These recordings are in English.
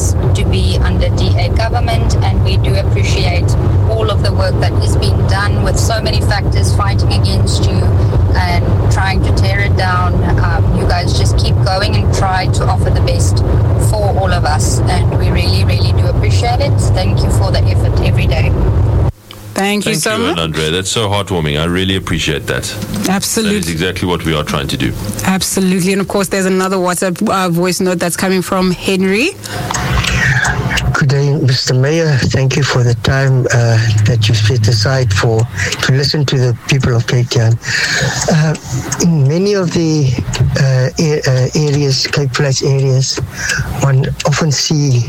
us to be under DA government, and we do appreciate all of the work that is being done with so many factors fighting against you and trying to tear it down. You guys just keep going and try to offer the best for all of us, and we really, really do appreciate it. Thank you for the effort every day. Thank you so much. Andrea. That's so heartwarming. I really appreciate that. Absolutely. That is exactly what we are trying to do. Absolutely. And of course, there's another WhatsApp voice note that's coming from Henry. Good day, Mr. Mayor. Thank you for the time that you set aside to listen to the people of Cape Town. In many of the areas, Cape Flats areas, one often see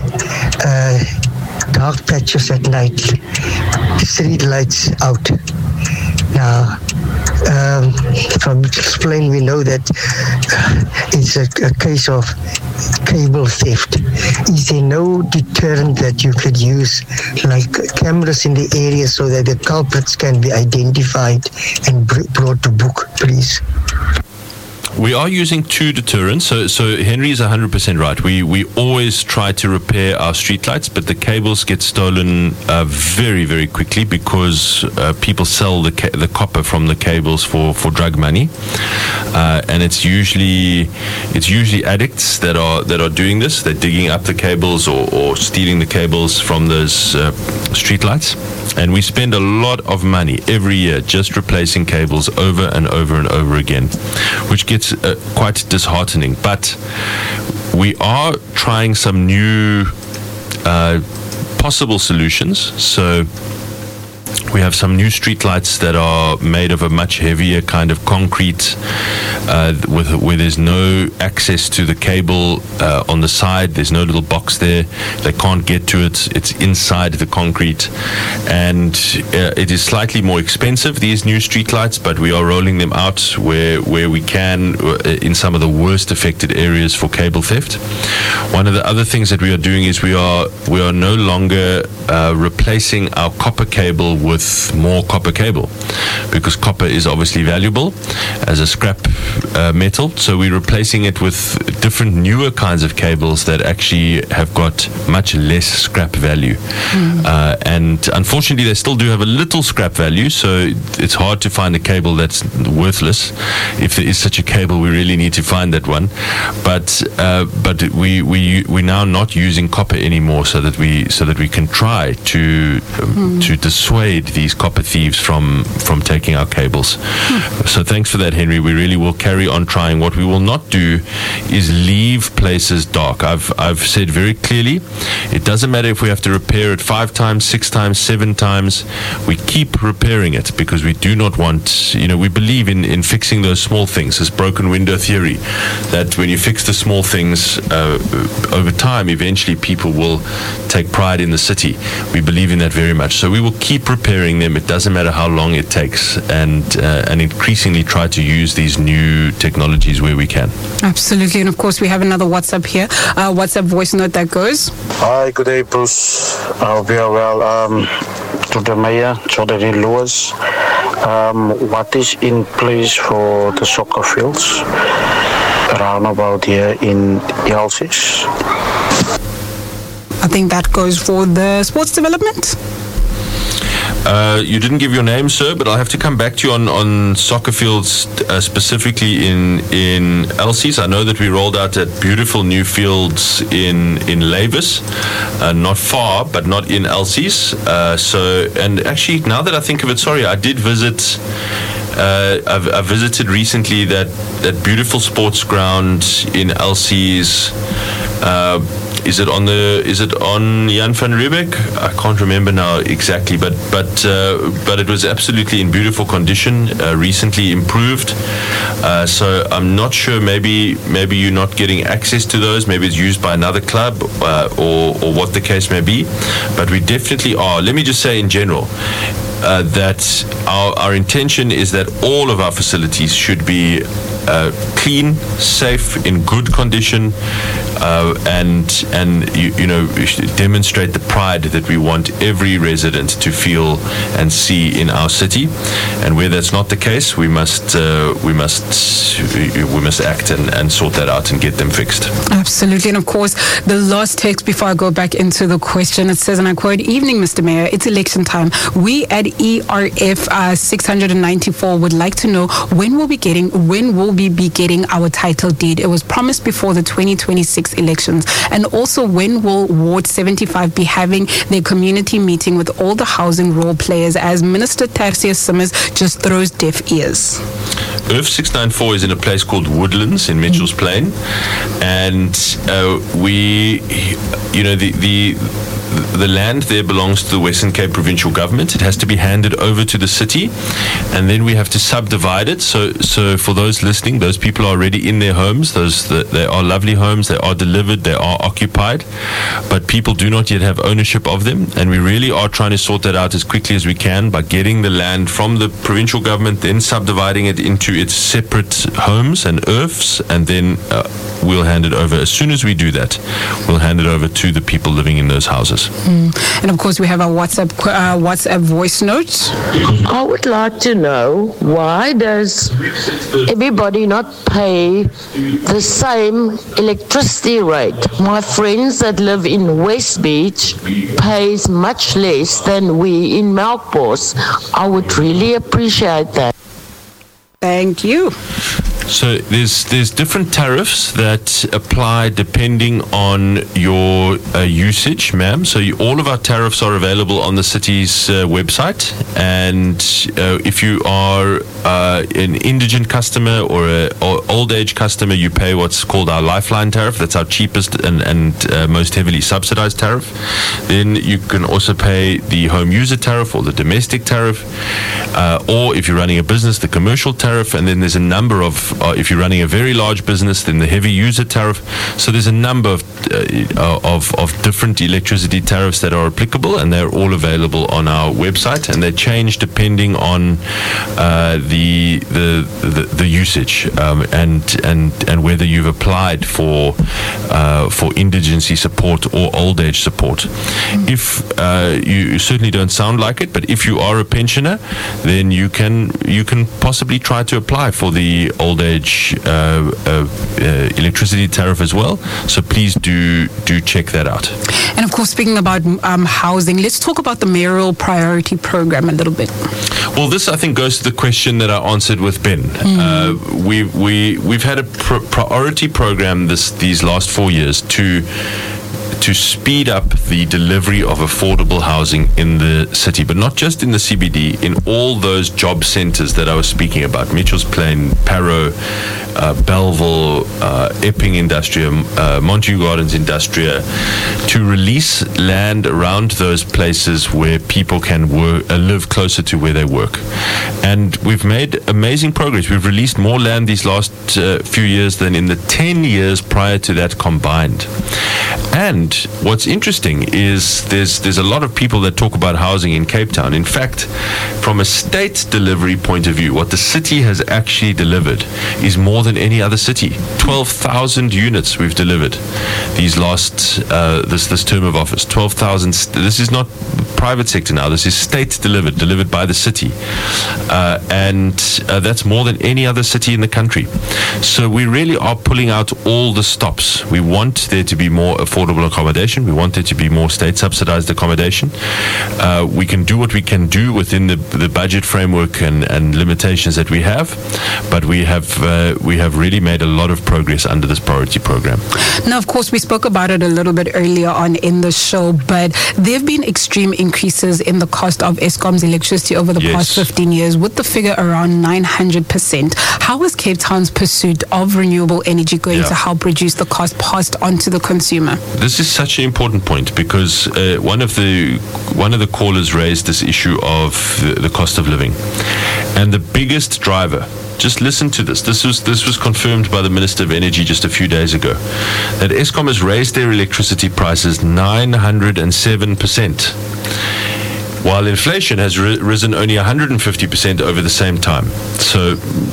dark patches at night, street lights out. Now, from explain, we know that it's a case of cable theft. Is there no deterrent that you could use, like cameras in the area, so that the culprits can be identified and brought to book, please? We are using two deterrents. So Henry is 100% right. We always try to repair our streetlights, but the cables get stolen very, very quickly because people sell the copper from the cables for drug money, and it's usually addicts that are doing this. They're digging up the cables or stealing the cables from those streetlights. And we spend a lot of money every year just replacing cables over and over and over again, which gets quite disheartening. But we are trying some new possible solutions. So we have some new streetlights that are made of a much heavier kind of concrete, where there's no access to the cable on the side. There's no little box there. They can't get to it. It's inside the concrete. And it is slightly more expensive, these new streetlights, but we are rolling them out where we can in some of the worst affected areas for cable theft. One of the other things that we are doing is we are no longer replacing our copper cable with more copper cable, because copper is obviously valuable as a scrap metal. So we're replacing it with different newer kinds of cables that actually have got much less scrap value. And unfortunately, they still do have a little scrap value, so it's hard to find a cable that's worthless. If there is such a cable, we really need to find that one. But we're now not using copper anymore, so that we can try to dissuade these copper thieves from taking our cables. So thanks for that, Henry. We really will carry on trying. What we will not do is leave places dark. I've said very clearly, it doesn't matter if we have to repair it 5 times, 6 times, 7 times. We keep repairing it because we do not want, we believe in fixing those small things, this broken window theory, that when you fix the small things, over time, eventually people will take pride in the city. We believe in that very much. So we will keep repairing them. It doesn't matter how long it takes, and increasingly try to use these new technologies where we can. Absolutely. And of course, we have another WhatsApp here, WhatsApp voice note that goes. Hi, good day, Bruce. I hope you are well. To the Mayor, Jordan Lewis. What is in place for the soccer fields around about here in Elsies? I think that goes for the sports development. You didn't give your name, sir, but I'll have to come back to you on soccer fields, specifically in Elsies. I know that we rolled out that beautiful new fields in Lavis, not far, but not in Elsies. And actually, now that I think of it, sorry, I did visit. I visited recently that beautiful sports ground in Elsies. Is it on Jan van Riebeck? I can't remember now exactly, but it was absolutely in beautiful condition, recently improved. So I'm not sure. Maybe you're not getting access to those. Maybe it's used by another club, or what the case may be. But we definitely are. Let me just say in general, that our intention is that all of our facilities should be clean, safe, in good condition, and demonstrate the pride that we want every resident to feel and see in our city. And where that's not the case, we must act and sort that out and get them fixed. Absolutely. And of course, the last text before I go back into the question, it says, and I quote, "Evening, Mr. Mayor, it's election time. We at ERF 694 would like to know when will we be getting our title deed. It was promised before the 2026 elections. And also, when will Ward 75 be having their community meeting with all the housing role players, as Minister Tertius Simmers just throws deaf ears?" ERF 694 is in a place called Woodlands in Mitchell's Plain, and the land there belongs to the Western Cape Provincial Government. It has to be handed over to the city, and then we have to subdivide it. So for those listening, those people are already in their homes. They are lovely homes. They are delivered. They are occupied, but people do not yet have ownership of them. And we really are trying to sort that out as quickly as we can by getting the land from the provincial government, then subdividing it into its separate homes and ERFs, and then we'll hand it over. As soon as we do that, we'll hand it over to the people living in those houses. And of course, we have our WhatsApp voice note. I would like to know, why does everybody not pay the same electricity rate? My friends that live in West Beach pays much less than we in Melkbos. I would really appreciate that. Thank you. So there's different tariffs that apply depending on your usage, ma'am. So all of our tariffs are available on the city's website. And if you are an indigent customer or an old age customer, you pay what's called our Lifeline tariff. That's our cheapest and most heavily subsidized tariff. Then you can also pay the home user tariff or the domestic tariff, or if you're running a business, the commercial tariff. And then there's a number of if you're running a very large business, then the heavy user tariff. So there's a number of different electricity tariffs that are applicable, and they're all available on our website, and they change depending on the usage and whether you've applied for indigency support or old age support. If you certainly don't sound like it, but if you are a pensioner, then you can possibly try to apply for the old age electricity tariff as well. So please do check that out. And of course, speaking about housing, let's talk about the mayoral priority program a little bit. Well, this I think goes to the question that I answered with Ben. We've had a priority program these last 4 years to speed up the delivery of affordable housing in the city, but not just in the CBD, in all those job centres that I was speaking about, Mitchell's Plain, Parow, Belleville, Epping Industria, Montague Gardens Industria, to release land around those places where people can live closer to where they work. And we've made amazing progress. We've released more land these last few years than in the 10 years prior to that combined. And what's interesting is there's a lot of people that talk about housing in Cape Town. In fact, from a state delivery point of view, what the city has actually delivered is more than any other city. 12,000 units we've delivered these last this term of office. 12,000. This is not private sector now. This is state delivered by the city, and that's more than any other city in the country. So we really are pulling out all the stops. We want there to be more affordable accommodation. We want there to be more state subsidized accommodation. We can do what we can do within the budget framework and limitations that we have, but we have really made a lot of progress under this priority program. Now, of course, we spoke about it a little bit earlier on in the show, but there have been extreme increases in the cost of Eskom's electricity over the past 15 years, with the figure around 900%. How is Cape Town's pursuit of renewable energy going to help reduce the cost passed on to the consumer? This is such an important point, because one of the callers raised this issue of the cost of living, and the biggest driver. Just listen to this. This was confirmed by the Minister of Energy just a few days ago, that Eskom has raised their electricity prices 907%. while inflation has risen only 150% over the same time. So,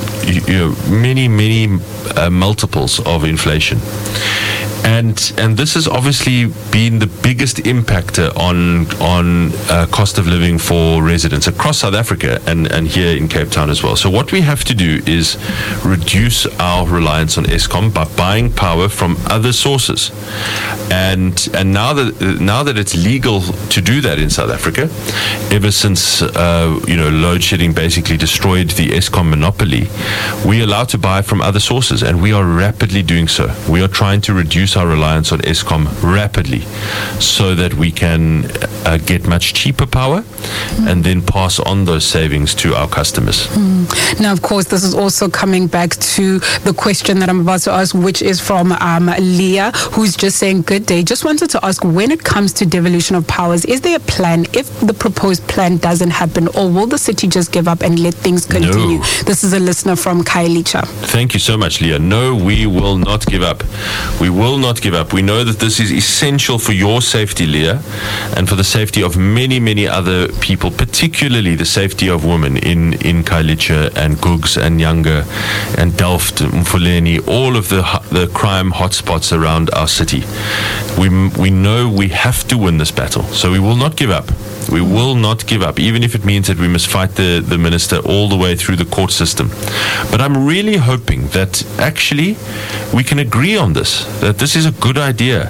many multiples of inflation. And this has obviously been the biggest impactor on cost of living for residents across South Africa and here in Cape Town as well. So what we have to do is reduce our reliance on Eskom by buying power from other sources. And now that it's legal to do that in South Africa, ever since load shedding basically destroyed the Eskom monopoly, we're allowed to buy from other sources, and we are rapidly doing so. We are trying to reduce our reliance on Eskom rapidly so that we can get much cheaper power and then pass on those savings to our customers. Now, of course, this is also coming back to the question that I'm about to ask, which is from Leah, who's just saying, good day. Just wanted to ask, when it comes to devolution of powers, is there a plan if the proposed plan doesn't happen, or will the city just give up and let things continue? No. This is a listener from Kailicha. Thank you so much, Leah. No, we will not give up. We will not give up. We know that this is essential for your safety, Leah, and for the safety of many, many other people, particularly the safety of women in Kailicha and Gugs and Nyanga and Delft, Mfuleni, all of the crime hotspots around our city. We know we have to win this battle, so we will not give up. We will not give up, even if it means that we must fight the minister all the way through the court system. But I'm really hoping that actually we can agree on this, that this is a good idea.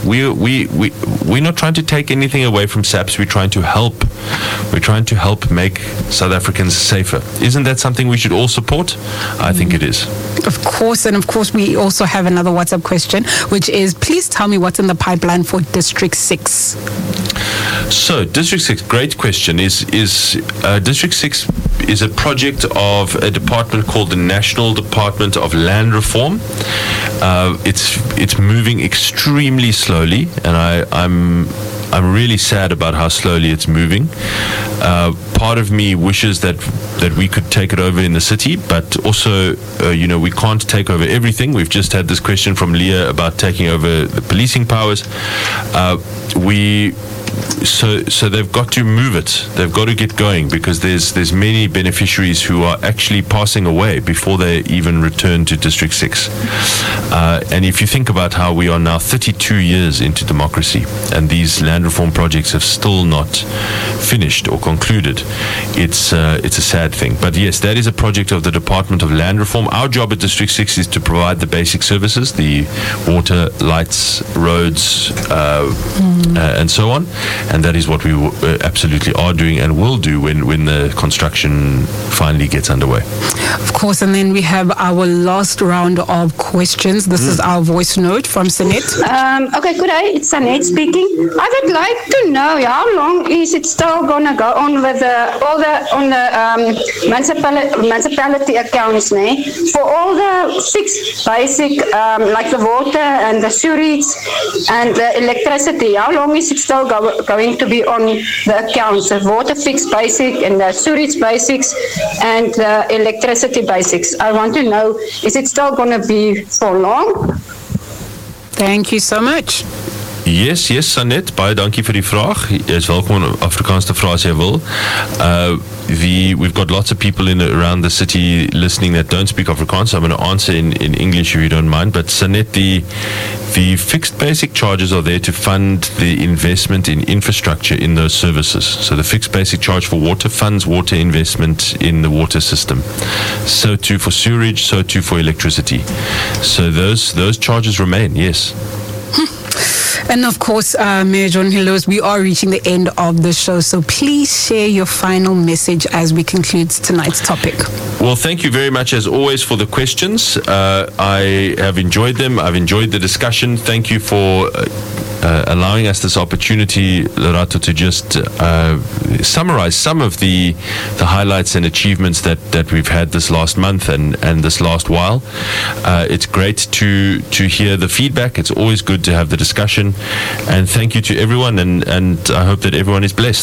We're not trying to take anything away from SAPS. We're trying to help. We're trying to help make South Africans safer. Isn't that something we should all support? I think it is. Of course, and of course we also have another WhatsApp question, which is, please tell me what's in the pipeline for District 6. So, District 6, great question. Is District 6 is a project of a department called the National Department of Land Reform. It's moving extremely slowly, and I'm really sad about how slowly it's moving. Part of me wishes that we could take it over in the city, but also, we can't take over everything. We've just had this question from Leah about taking over the policing powers. So they've got to move it. They've got to get going, because there's many beneficiaries who are actually passing away before they even return to District 6. And if you think about how we are now 32 years into democracy and these land reform projects have still not finished or concluded, it's a sad thing. But yes, that is a project of the Department of Land Reform. Our job at District 6 is to provide the basic services, the water, lights, roads, and so on. And that is what we absolutely are doing and will do when the construction finally gets underway. Of course, and then we have our last round of questions. This is our voice note from Sanet. Okay, good day. It's Sanet speaking. I would like to know how long is it still going to go on with municipality accounts, for all the 6 basic, like the water and the sewage and the electricity. How long is it still going to be on the accounts? The water fixed basic and the sewage basics and the electricity basics. I want to know, is it still going to be for long? Thank you so much. Yes, Sanet, baie dankie vir die vraag. Jy is welkom om Afrikaans te vra as jy wil. We've got lots of people around the city listening that don't speak Afrikaans, so I'm going to answer in English if you don't mind. But Sanet, the fixed basic charges are there to fund the investment in infrastructure in those services. So the fixed basic charge for water funds water investment in the water system. So too for sewerage, so too for electricity. So those charges remain, yes. And of course, Mayor John Hillows, we are reaching the end of the show, so please share your final message as we conclude tonight's topic. Well, thank you very much, as always, for the questions. I have enjoyed them. I've enjoyed the discussion. Thank you for allowing us this opportunity, Lerato, to just summarize some of the highlights and achievements that we've had this last month and this last while. It's great to hear the feedback. It's always good to have the discussion. And thank you to everyone, and I hope that everyone is blessed.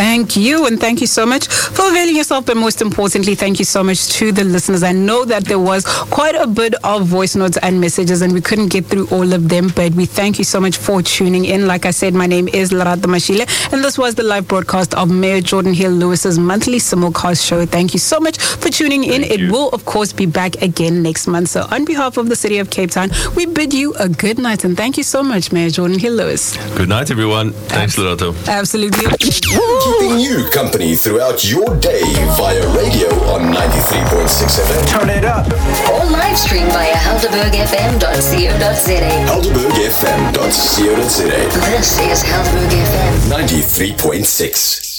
Thank you, and thank you so much for availing yourself, but most importantly, thank you so much to the listeners. I know that there was quite a bit of voice notes and messages, and we couldn't get through all of them, but we thank you so much for tuning in. Like I said, my name is Lerato Mashile, and this was the live broadcast of Mayor Jordan Hill-Lewis's monthly Simulcast show. Thank you so much for tuning in. It will, of course, be back again next month. So on behalf of the city of Cape Town, we bid you a good night, and thank you so much, Mayor Jordan Hill-Lewis. Good night, everyone. Thanks, Lerato. Absolutely. Keeping you company throughout your day via radio on 93.6 FM. Turn it up. Or live stream via helderbergfm.co.za. helderbergfm.co.za. This is Helderberg FM 93.6.